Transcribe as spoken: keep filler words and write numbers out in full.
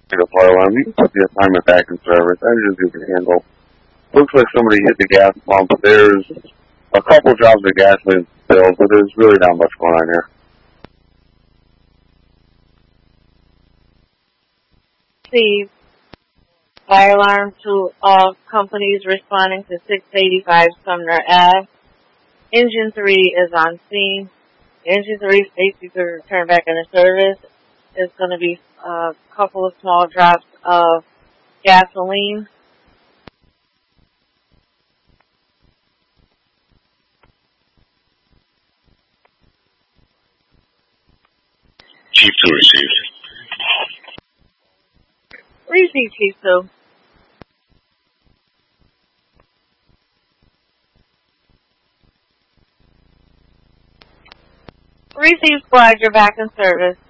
The fire alarm. You can put the assignment back in service. I just do the handle. Looks like somebody hit the gas pump. There's a couple drops of gasoline spilled, but there's really not much going on here. The fire alarm to all companies responding to six eighty-five Sumner Ave. Engine three is on scene. Engine three safety to return back into service. There's going to be a couple of small drops of gasoline. Chief two received. Receive, Chief two. Receive, squad, you're back in service.